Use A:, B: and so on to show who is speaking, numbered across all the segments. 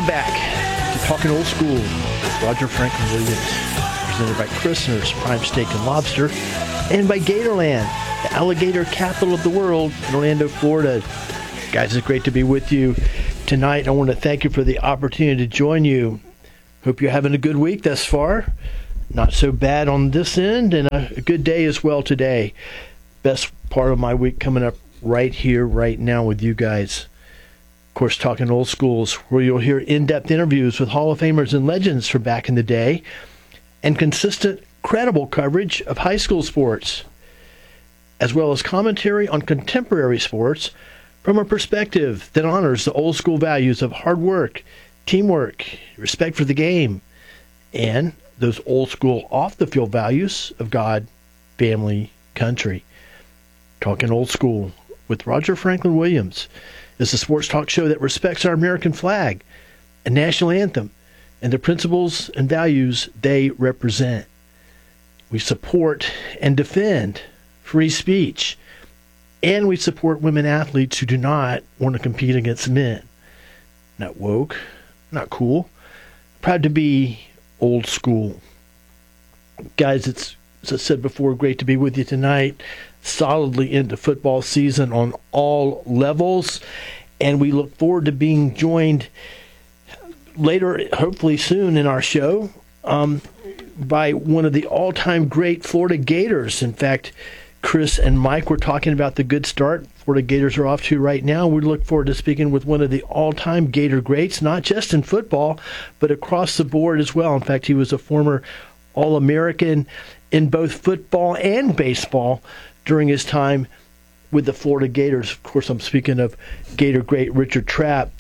A: back to Talking Old School with Roger Franklin Williams, presented by Christner's Prime Steak and Lobster, and by Gatorland, the alligator capital of the world in Orlando, Florida. Guys, it's great to be with you tonight. I want to thank you for the opportunity to join you. Hope you're having a good week thus far. Not so bad on this end, and a good day as well today. Best part of my week coming up right here, right now with you guys. Of course, Talking Old Schools, where you'll hear in-depth interviews with Hall of Famers and legends from back in the day, and consistent, credible coverage of high school sports, as well as commentary on contemporary sports from a perspective that honors the old school values of hard work, teamwork, respect for the game, and those old school off-the-field values of God, family, country. Talking Old School with Roger Franklin Williams is a sports talk show that respects our American flag and national anthem and the principles and values they represent. We support and defend free speech, and we support women athletes who do not want to compete against men. Not woke, not cool. Proud to be old school. Guys, it's, as I said before, great to be with you tonight. Solidly into football season on all levels, and we look forward to being joined later, hopefully soon in our show, by one of the all-time great Florida Gators. In fact, Chris and Mike were talking about the good start Florida Gators are off to right now. We look forward to speaking with one of the all-time Gator greats, not just in football, but across the board as well. In fact, he was a former All-American in both football and baseball during his time with the Florida Gators. Of course, I'm speaking of Gator great Richard Trapp.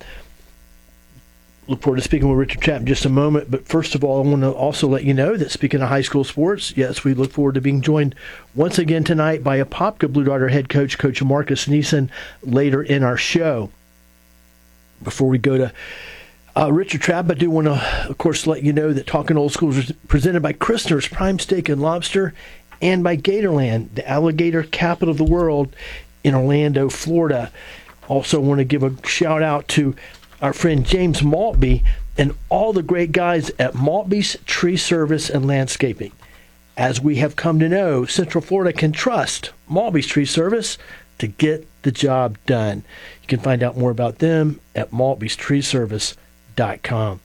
A: Look forward to speaking with Richard Trapp in just a moment. But first of all, I want to also let you know that speaking of high school sports, yes, we look forward to being joined once again tonight by Apopka Blue Darter head coach, Coach Marcus Neeson, later in our show. Before we go to Richard Trapp, I do want to, of course, let you know that Talking Old Schools is presented by Christner's Prime Steak and Lobster and by Gatorland, the alligator capital of the world in Orlando, Florida. Also want to give a shout out to our friend James Maltby and all the great guys at Maltby's Tree Service and Landscaping. As we have come to know, Central Florida can trust Maltby's Tree Service to get the job done. You can find out more about them at maltbystreeservice.com.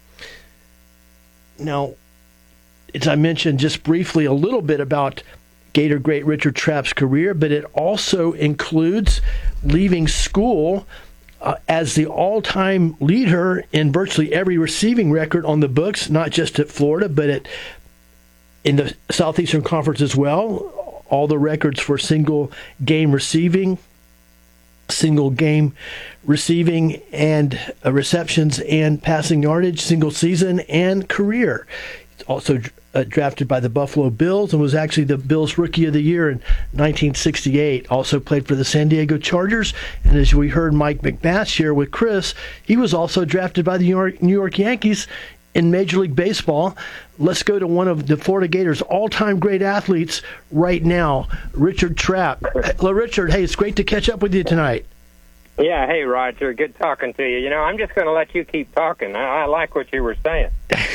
A: Now, as I mentioned just briefly a little bit about Gator great Richard Trapp's career, but it also includes leaving school as the all-time leader in virtually every receiving record on the books, not just at Florida, but in the Southeastern Conference as well. All the records for single game receiving, and receptions and passing yardage, single season and career. Also drafted by the Buffalo Bills and was actually the Bills Rookie of the Year in 1968. Also played for the San Diego Chargers. And as we heard Mike McBath share with Chris, he was also drafted by the New York Yankees in Major League Baseball. Let's go to one of the Florida Gators' all-time great athletes right now, Richard Trapp. Hello, Richard. Hey, it's great to catch up with you tonight.
B: Yeah, hey, Roger. Good talking to you. You know, I'm just going to let you keep talking. I like what you were saying.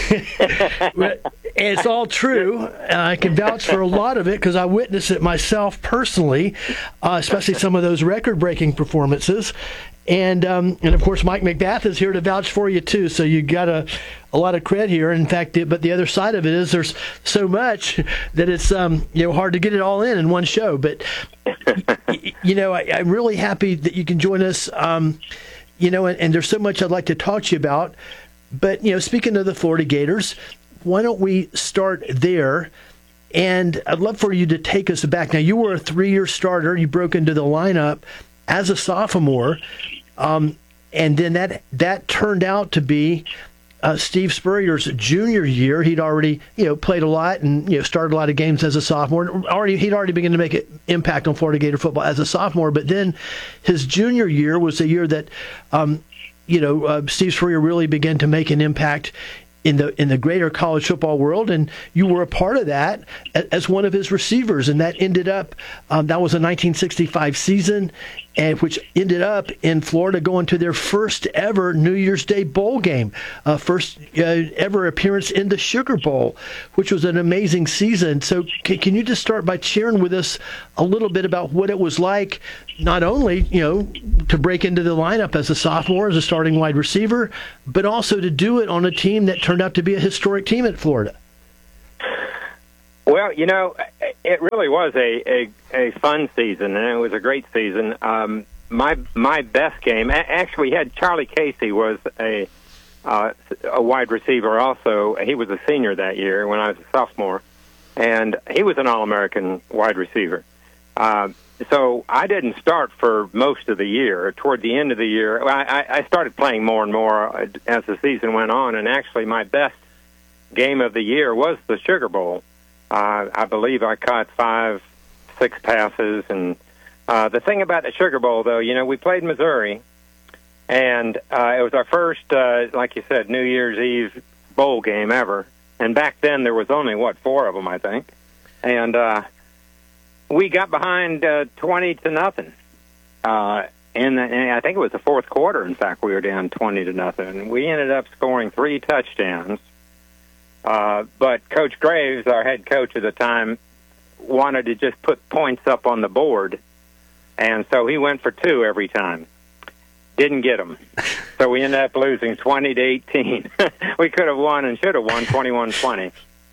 A: It's all true. I can vouch for a lot of it because I witnessed it myself personally, especially some of those record-breaking performances. And of course, Mike McBath is here to vouch for you, too. So you got a lot of credit here. In fact, but the other side of it is there's so much that it's hard to get it all in one show. But, I'm really happy that you can join us, and there's so much I'd like to talk to you about. But, speaking of the Florida Gators, why don't we start there? And I'd love for you to take us back. Now, you were a 3-year starter. You broke into the lineup as a sophomore. And then that turned out to be Steve Spurrier's junior year. He'd already, played a lot and, started a lot of games as a sophomore. He'd already begun to make an impact on Florida Gator football as a sophomore. But then his junior year was a year that, Steve Spurrier really began to make an impact in the greater college football world, and you were a part of that as one of his receivers, and that ended up that was a 1965 season, and which ended up in Florida going to their first ever New Year's Day bowl game, first ever appearance in the Sugar Bowl, which was an amazing season. So can you just start by sharing with us a little bit about what it was like, not only, to break into the lineup as a sophomore, as a starting wide receiver, but also to do it on a team that turned out to be a historic team at Florida?
B: Well, it really was a fun season, and it was a great season. My best game, actually, had Charlie Casey was a wide receiver also. He was a senior that year when I was a sophomore, and he was an All-American wide receiver. So I didn't start for most of the year. Toward the end of the year, I started playing more and more as the season went on, and actually my best game of the year was the Sugar Bowl. I believe I caught 5-6 passes. And the thing about the Sugar Bowl, though, we played Missouri, and it was our first, like you said, New Year's Eve bowl game ever. And back then there was only, 4 of them, I think. And we got behind 20-0. And I think it was the fourth quarter, in fact, we were down 20-0. We ended up scoring 3 touchdowns. But Coach Graves, our head coach at the time, wanted to just put points up on the board, and so he went for 2 every time. Didn't get them. So we ended up losing 20-18. We could have won and should have won 21-20.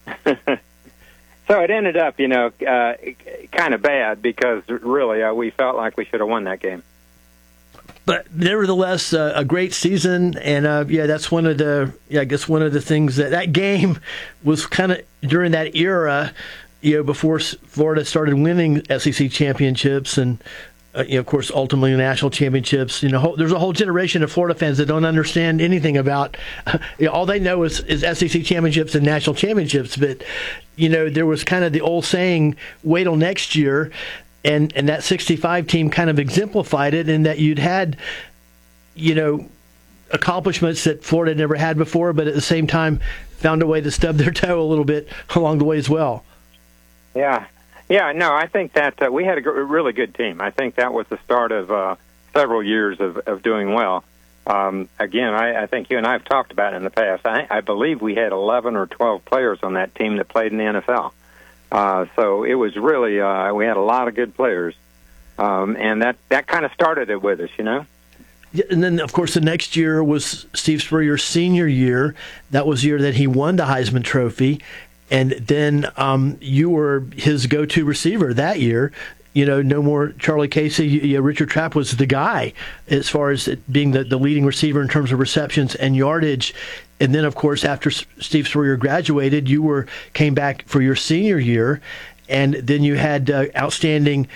B: So it ended up, kind of bad because really we felt like we should have won that game.
A: But nevertheless, a great season, and that's one of the things that game was kind of during that era, before Florida started winning SEC championships and, of course, ultimately national championships. There's a whole generation of Florida fans that don't understand anything about. All they know is SEC championships and national championships. But there was kind of the old saying, "Wait till next year." And that 65 team kind of exemplified it in that you'd had, accomplishments that Florida never had before, but at the same time found a way to stub their toe a little bit along the way as well.
B: Yeah. No, I think that we had a really good team. I think that was the start of several years of doing well. Again, I think you and I have talked about it in the past. I believe we had 11 or 12 players on that team that played in the NFL. So it was really, we had a lot of good players. And that kind of started it with us,
A: Yeah, and then, of course, the next year was Steve Spurrier's senior year. That was the year that he won the Heisman Trophy. And then you were his go-to receiver that year. No more Charlie Casey. Richard Trapp was the guy as far as it being the leading receiver in terms of receptions and yardage. And then, of course, after Steve Spurrier graduated, you came back for your senior year, and then you had outstanding,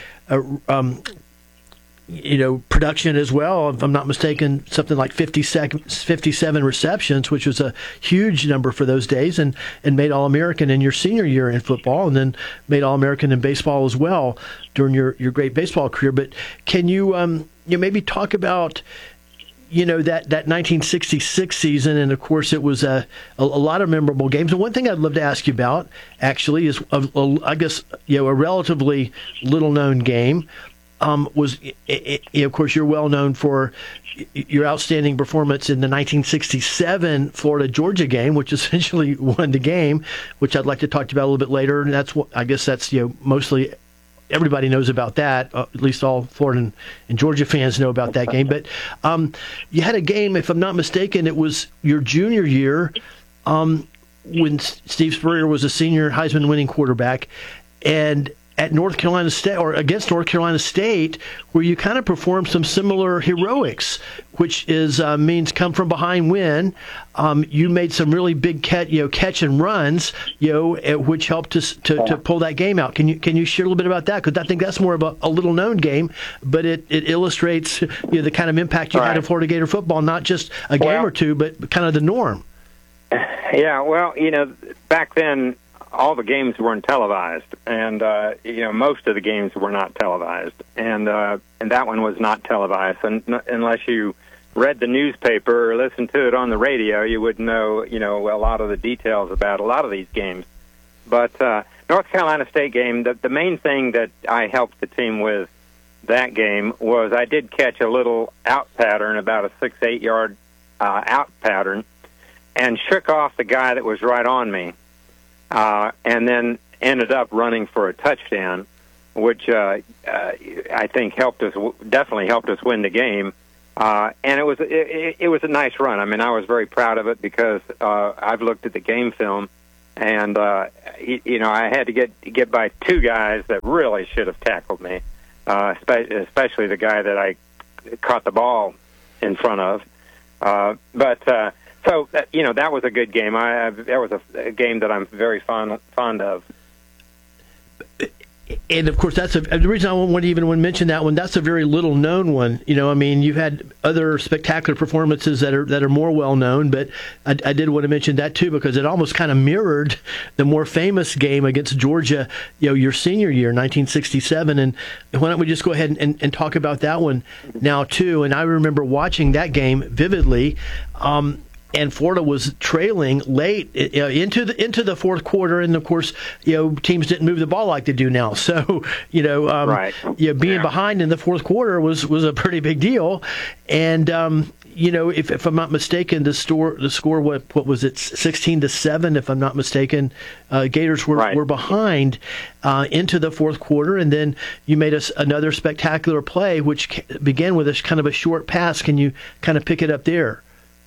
A: production as well. If I'm not mistaken, something like 57 receptions, which was a huge number for those days, and made All-American in your senior year in football, and then made All-American in baseball as well during your great baseball career. But can you maybe talk about that 1966 season, and of course it was a lot of memorable games. And one thing I'd love to ask you about, actually, is I guess a relatively little known game. Was of course you're well known for your outstanding performance in the 1967 Florida-Georgia game, which essentially won the game, which I'd like to talk to you about a little bit later. And that's mostly everybody knows about that. At least all Florida and Georgia fans know about that game. But you had a game, if I'm not mistaken, it was your junior year when Steve Spurrier was a senior Heisman-winning quarterback, and at North Carolina State, or against North Carolina State, where you kind of performed some similar heroics, which is means come from behind win. You made some really big catch and runs, which helped to pull that game out. Can you share a little bit about that? Because I think that's more of a little known game, but it illustrates the kind of impact you had in Florida Gator football, not just a game or two, but kind of the norm.
B: Yeah, well, back then, all the games weren't televised, and most of the games were not televised, and that one was not televised. And unless you read the newspaper or listened to it on the radio, you would know a lot of the details about a lot of these games. But North Carolina State game, the main thing that I helped the team with that game was I did catch a little out pattern, about a 6-8 yard out pattern, and shook off the guy that was right on me, and then ended up running for a touchdown, which I think definitely helped us win the game. And it was a nice run. I mean, I was very proud of it because I've looked at the game film, and I had to get by two guys that really should have tackled me, especially the guy that I caught the ball in front of. So that was a good game. That was a game that I'm very fond of.
A: And of course, that's the reason I want to mention that one. That's a very little known one. I mean, you've had other spectacular performances that are more well known, but I did want to mention that too because it almost kind of mirrored the more famous game against Georgia, your senior year, 1967. And why don't we just go ahead and talk about that one now too? And I remember watching that game vividly. And Florida was trailing late into the fourth quarter, and of course, teams didn't move the ball like they do now. So,
B: right.
A: Being behind in the fourth quarter was a pretty big deal. And if I'm not mistaken, the score what was it, 16-7? If I'm not mistaken, Gators were behind into the fourth quarter, and then you made us another spectacular play, which began with a kind of a short pass. Can you kind of pick it up there?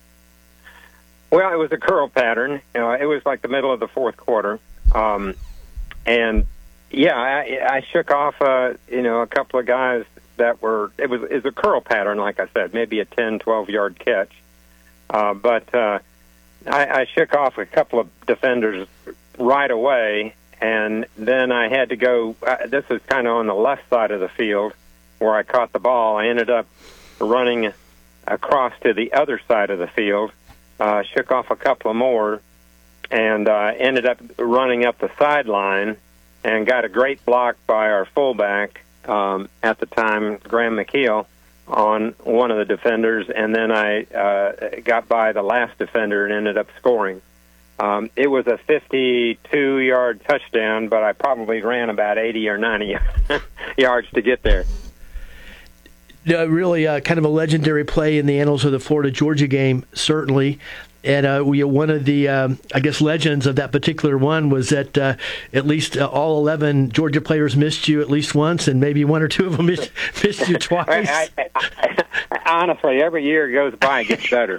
B: Well, it was a curl pattern. It was like the middle of the fourth quarter, and I shook off a couple of guys that were. It was a curl pattern, like I said, maybe a 10, 12-yard catch, but I shook off a couple of defenders right away, and then I had to go. This is kind of on the left side of the field where I caught the ball. I ended up running across to the other side of the field. Shook off a couple of more, and ended up running up the sideline and got a great block by our fullback at the time, Graham McKeel, on one of the defenders, and then I got by the last defender and ended up scoring. It was a 52-yard touchdown, but I probably ran about 80 or 90 yards to get there.
A: Really kind of a legendary play in the annals of the Florida-Georgia game, certainly. And one of the, legends of that particular one was that at least all 11 Georgia players missed you at least once, and maybe one or two of them missed you twice.
B: Honestly, every year goes by, it gets better.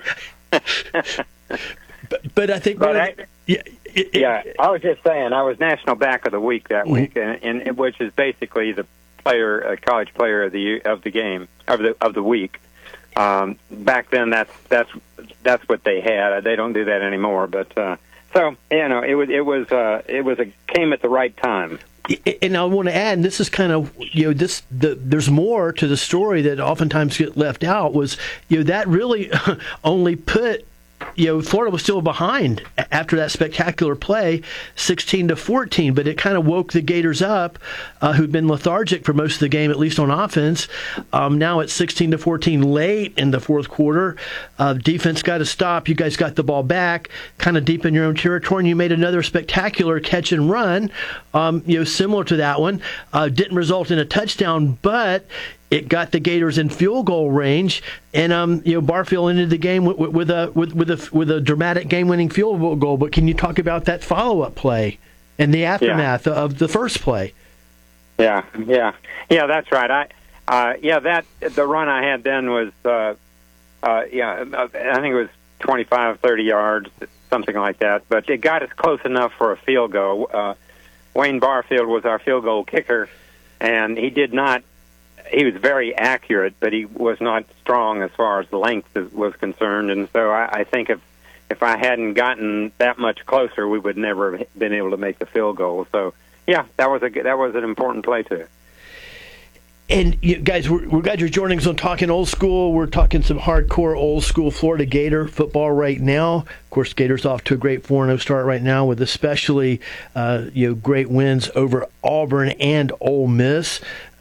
A: But I think...
B: I was just saying, I was National Back of the Week that week, and which is basically the college player of the game of the week. Back then, that's what they had. They don't do that anymore. But it came at the right time.
A: And I want to add, and this is kind of there's more to the story that oftentimes get left out. Was that really only put. Florida was still behind after that spectacular play, 16-14, but it kind of woke the Gators up, who'd been lethargic for most of the game, at least on offense. Now it's 16-14 late in the fourth quarter. Defense got to stop. You guys got the ball back, kind of deep in your own territory, and you made another spectacular catch and run, similar to that one. Didn't result in a touchdown, but it got the Gators in field goal range, and Barfield ended the game with a dramatic game-winning field goal. But can you talk about that follow-up play and the aftermath of the first play?
B: Yeah, that's right. The run I had then was I think it was 25, 30 yards, something like that. But it got us close enough for a field goal. Wayne Barfield was our field goal kicker, and he was very accurate, but he was not strong as far as the length was concerned. And so I think if I hadn't gotten that much closer, we would never have been able to make the field goal. So, that was an important play too.
A: And guys, we're glad you're joining us on Talking Old School. We're talking some hardcore old school Florida Gator football right now. Of course, Gators off to a great 4-0 start right now with especially great wins over Auburn and Ole Miss.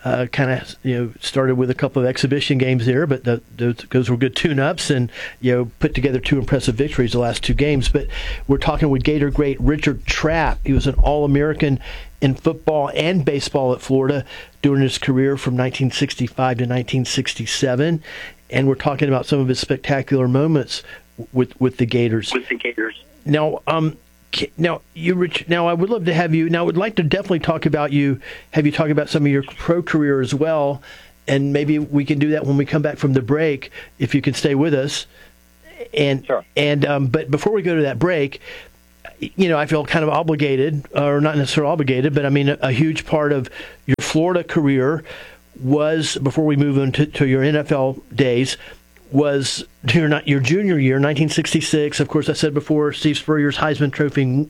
A: kind of started with a couple of exhibition games there, but those were good tune-ups, and put together 2 impressive victories the last 2 games. But we're talking with Gator great Richard Trapp. He was an All-American in football and baseball at Florida during his career from 1965 to 1967, and we're talking about some of his spectacular moments with the Gators. Now, Now, I would love to have you. Now, I would like to definitely talk about have you talk about some of your pro career as well, and maybe we can do that when we come back from the break, if you can stay with us. And
B: sure.
A: But before we go to that break, I feel kind of obligated, or not necessarily obligated, but I mean a huge part of your Florida career was, before we move into to your NFL days, was your junior year, 1966. Of course, I said before, Steve Spurrier's Heisman Trophy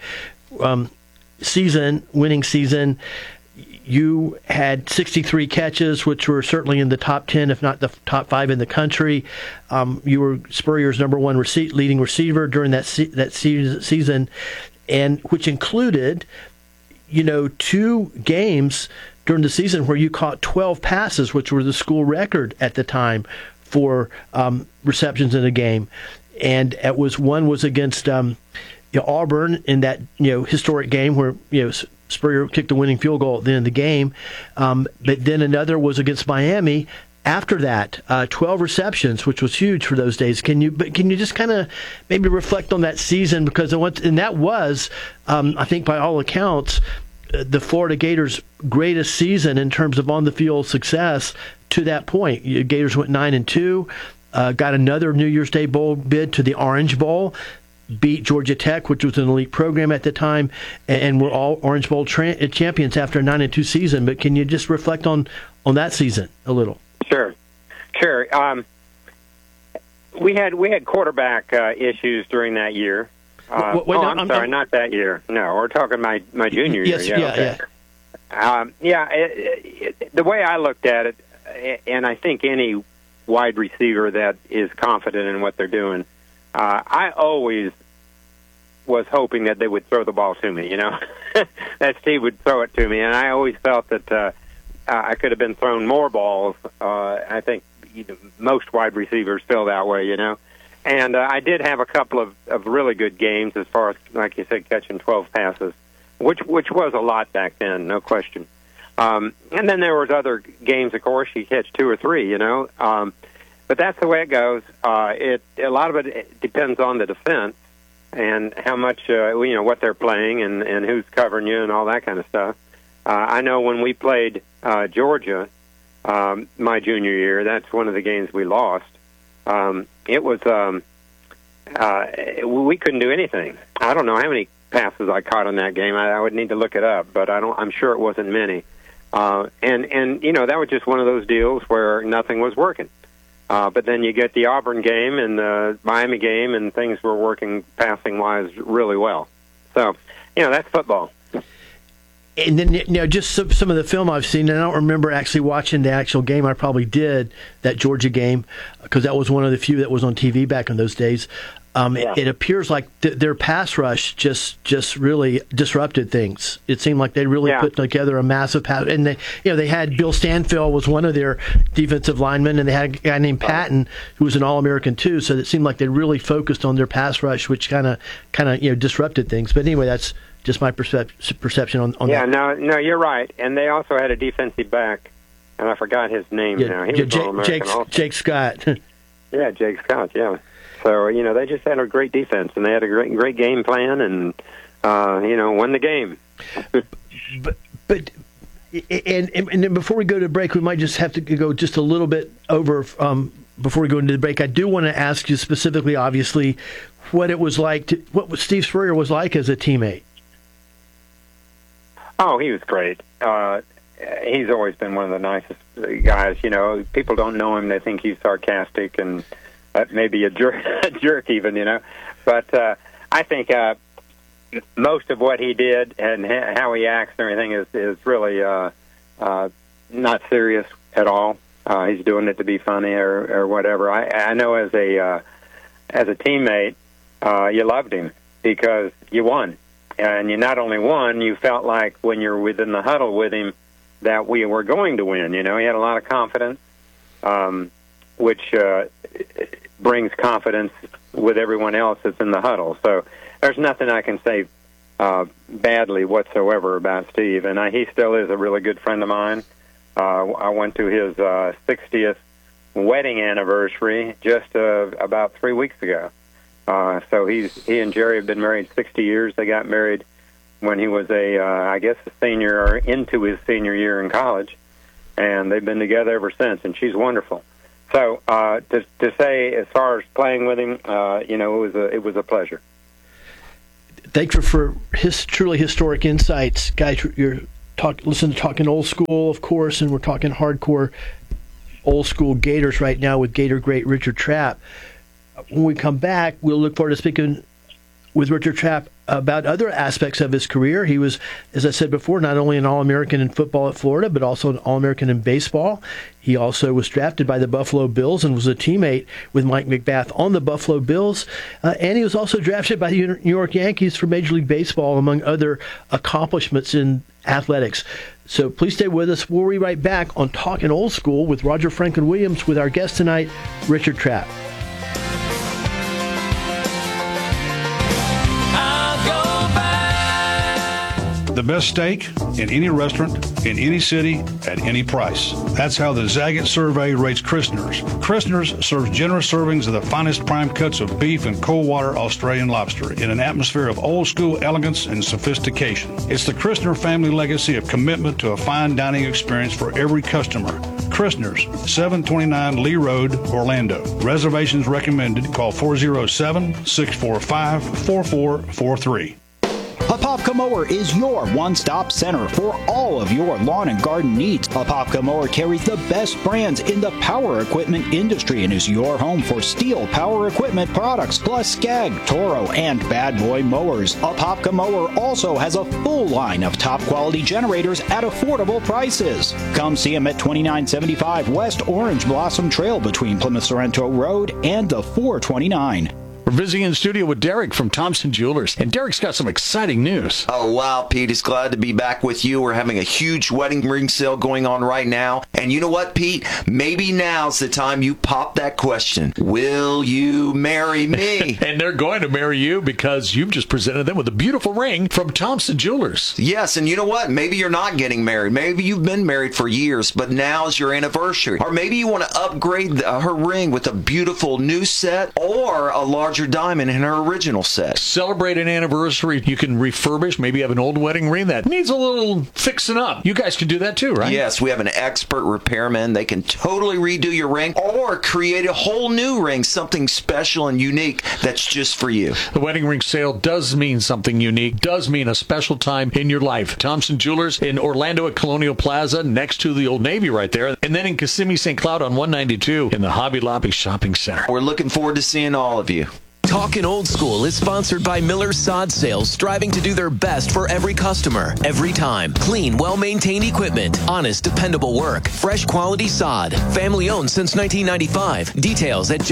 A: winning season. You had 63 catches, which were certainly in the top 10, if not the top 5 in the country. You were Spurrier's number 1 leading receiver during that season, and which included, 2 games during the season where you caught 12 passes, which were the school record at the time for receptions in a game. And one was against Auburn in that historic game where Spurrier kicked the winning field goal at the end of the game. But then another was against Miami. After that, 12 receptions, which was huge for those days. Can you just kind of maybe reflect on that season? Because that was, I think by all accounts, the Florida Gators' greatest season in terms of on-the-field success to that point. Gators went 9-2, got another New Year's Day Bowl bid to the Orange Bowl, beat Georgia Tech, which was an elite program at the time, and were all Orange Bowl champions after a 9-2 season. But can you just reflect on that season a little?
B: Sure. We had quarterback issues during that year. I'm sorry, not that year. No, we're talking my junior year.
A: Yes,
B: The way I looked at it, and I think any wide receiver that is confident in what they're doing, I always was hoping that they would throw the ball to me, that Steve would throw it to me. And I always felt that I could have been thrown more balls. I think most wide receivers feel that way, And I did have a couple of really good games as far as, like you said, catching 12 passes, which was a lot back then, no question. And then there was other games, of course, you catch 2 or 3, But that's the way it goes. A lot of it depends on the defense and how much, what they're playing and who's covering you and all that kind of stuff. I know when we played Georgia my junior year, that's one of the games we lost. It was we couldn't do anything. I don't know how many passes I caught in that game. I would need to look it up, but I'm sure it wasn't many. And that was just one of those deals where nothing was working. But then you get the Auburn game and the Miami game, and things were working passing wise really well. So that's football.
A: And then, just some of the film I've seen, and I don't remember actually watching the actual game. I probably did, that Georgia game, because that was one of the few that was on TV back in those days. It appears like their pass rush just really disrupted things. It seemed like they really put together a massive pass. And they had Bill Stanfield was one of their defensive linemen, and they had a guy named Patton who was an All-American too. So it seemed like they really focused on their pass rush, which kind of disrupted things. But anyway, that's just my perception on that.
B: Yeah, no, you're right. And they also had a defensive back, and I forgot his name now. He was All-American also.
A: Jake Scott.
B: Yeah, Jake Scott, yeah. So, they just had a great defense, and they had a great game plan, and, won the game.
A: But then before we go to break, we might just have to go just a little bit over before we go into the break. I do want to ask you specifically, obviously, what it was like, what Steve Spurrier was like as a teammate.
B: Oh, he was great. He's always been one of the nicest guys. People don't know him; they think he's sarcastic and maybe a jerk even. But I think most of what he did and how he acts and everything is really not serious at all. He's doing it to be funny or whatever. I know as a teammate, you loved him because you won. And you not only won, you felt like when you're within the huddle with him that we were going to win. He had a lot of confidence, which brings confidence with everyone else that's in the huddle. So there's nothing I can say badly whatsoever about Steve, and he still is a really good friend of mine. I went to his 60th wedding anniversary just about 3 weeks ago. So he and Jerry have been married 60 years. They got married when he was a senior or into his senior year in college, and they've been together ever since. And she's wonderful. So to say, as far as playing with him, it was a pleasure.
A: Thanks for his truly historic insights, guys. You're listen to Talking Old School, of course, and we're talking hardcore old school Gators right now with Gator great Richard Trapp. When we come back, we'll look forward to speaking with Richard Trapp about other aspects of his career. He was, as I said before, not only an All-American in football at Florida, but also an All-American in baseball. He also was drafted by the Buffalo Bills and was a teammate with Mike McBath on the Buffalo Bills. And he was also drafted by the New York Yankees for Major League Baseball, among other accomplishments in athletics. So please stay with us. We'll be right back on Talking Old School with Roger Franklin Williams with our guest tonight, Richard Trapp.
C: The best steak in any restaurant, in any city, at any price. That's how the Zagat survey rates Christner's. Christner's serves generous servings of the finest prime cuts of beef and cold water Australian lobster in an atmosphere of old school elegance and sophistication. It's the Christner family legacy of commitment to a fine dining experience for every customer. Christner's, 729 Lee Road, Orlando. Reservations recommended. Call 407-645-4443.
D: Apopka Mower is your one-stop center for all of your lawn and garden needs. Apopka Mower carries the best brands in the power equipment industry and is your home for steel power equipment products, plus Skag, Toro, and Bad Boy mowers. Apopka Mower also has a full line of top-quality generators at affordable prices. Come see them at 2975 West Orange Blossom Trail between Plymouth Sorrento Road and the 429.
E: We're visiting in the studio with Derek from Thompson Jewelers, and Derek's got some exciting news.
F: Oh, wow, Pete. It's glad to be back with you. We're having a huge wedding ring sale going on right now. And you know what, Pete? Maybe now's the time you pop that question. Will you marry me?
E: And they're going to marry you because you've just presented them with a beautiful ring from Thompson Jewelers.
F: Yes, and you know what? Maybe you're not getting married. Maybe you've been married for years, but now's your anniversary. Or maybe you want to upgrade her ring with a beautiful new set or a larger diamond in her original set.
E: Celebrate an anniversary. You can refurbish. Maybe you have an old wedding ring that needs a little fixing up. You guys can do that too, right?
F: Yes, we have an expert repairman. They can totally redo your ring or create a whole new ring, something special and unique that's just for you.
E: The wedding ring sale does mean something unique, does mean a special time in your life. Thompson Jewelers in Orlando at Colonial Plaza, next to the Old Navy right there, and then in Kissimmee, St. Cloud on 192 in the Hobby Lobby Shopping Center.
F: We're looking forward to seeing all of you.
G: Talkin' Old School is sponsored by Miller Sod Sales, striving to do their best for every customer, every time. Clean, well-maintained equipment, honest, dependable work, fresh quality sod, family-owned since 1995. Details at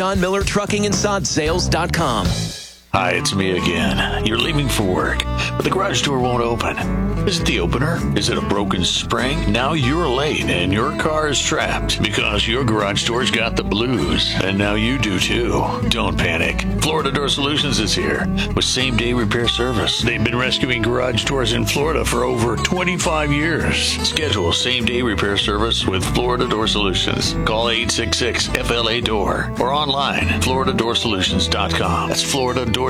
G: johnmillertruckingandsodSales.com.
E: Hi, it's me again. You're leaving for work, but the garage door won't open. Is it the opener? Is it a broken spring? Now you're late and your car is trapped because your garage door's got the blues. And now you do too. Don't panic. Florida Door Solutions is here with same-day repair service. They've been rescuing garage doors in Florida for over 25 years. Schedule same-day repair service with Florida Door Solutions. Call 866-FLA-DOOR or online, FloridaDoorSolutions.com. That's FloridaDoorSolutions.com.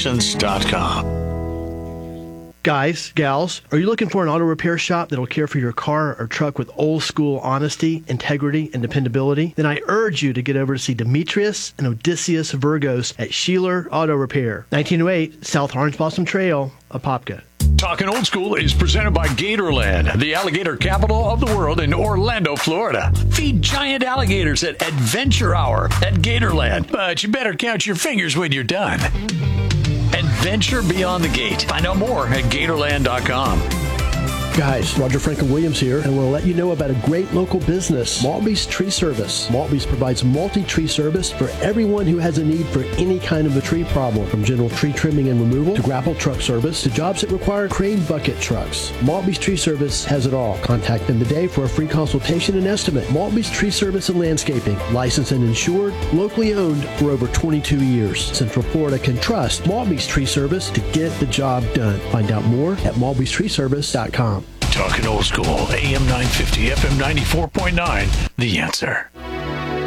A: Guys, gals, are you looking for an auto repair shop that'll care for your car or truck with old school honesty, integrity, and dependability? Then I urge you to get over to see Demetrius and Odysseus Virgos at Sheeler Auto Repair, 1908 South Orange Blossom Trail, Apopka.
E: Talking Old School is presented by Gatorland, the alligator capital of the world in Orlando, Florida. Feed giant alligators at Adventure Hour at Gatorland, but you better count your fingers when you're done. Adventure beyond the gate. Find out more at Gatorland.com.
A: Guys, Roger Franklin Williams here, and we'll let you know about a great local business, Maltby's Tree Service. Maltby's provides multi-tree service for everyone who has a need for any kind of a tree problem, from general tree trimming and removal to grapple truck service to jobs that require crane bucket trucks. Maltby's Tree Service has it all. Contact them today for a free consultation and estimate. Maltby's Tree Service and Landscaping, licensed and insured, locally owned for over 22 years. Central Florida can trust Maltby's Tree Service to get the job done. Find out more at malbystreeservice.com.
E: Talking old school, AM 950, FM 94.9, The Answer.